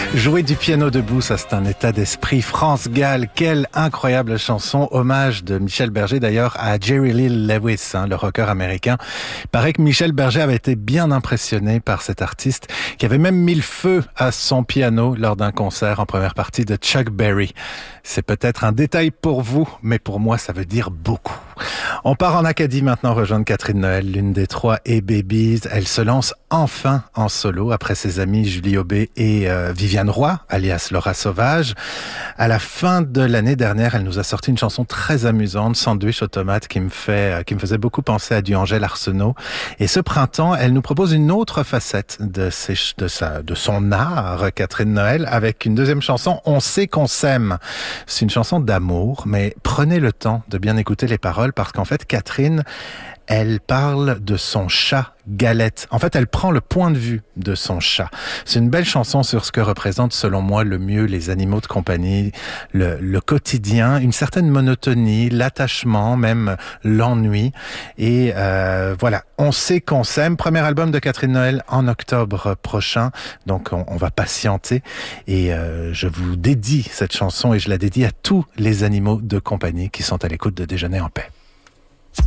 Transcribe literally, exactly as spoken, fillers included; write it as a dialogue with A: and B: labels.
A: Jouer du piano debout, ça c'est un état d'esprit. France Gall, quelle incroyable chanson. Hommage de Michel Berger d'ailleurs à Jerry Lee Lewis, hein, le rocker américain. Il paraît que Michel Berger avait été bien impressionné par cet artiste qui avait même mis le feu à son piano lors d'un concert en première partie de Chuck Berry. C'est peut-être un détail pour vous, mais pour moi ça veut dire beaucoup. On part en Acadie maintenant rejoindre Catherine Noël, l'une des trois A-Babies. Elle se lance enfin en solo après ses amis Julie Aubé et euh, Viviane Roy, alias Laura Sauvage. À la fin de l'année dernière, elle nous a sorti une chanson très amusante, Sandwich aux tomates, qui me fait, qui me faisait beaucoup penser à du Angèle Arsenault. Et ce printemps, elle nous propose une autre facette de, ses, de, sa, de son art, Catherine Noël, avec une deuxième chanson, On sait qu'on s'aime. C'est une chanson d'amour, mais prenez le temps de bien écouter les paroles parce qu'en fait, Catherine, elle parle de son chat Galette. En fait, elle prend le point de vue de son chat. C'est une belle chanson sur ce que représente, selon moi, le mieux les animaux de compagnie, le, le quotidien, une certaine monotonie, l'attachement, même l'ennui. Et euh, voilà, On sait qu'on s'aime. Premier album de Catherine Noël en octobre prochain. Donc, on, on va patienter. Et euh, je vous dédie cette chanson et je la dédie à tous les animaux de compagnie qui sont à l'écoute de Déjeuner en paix.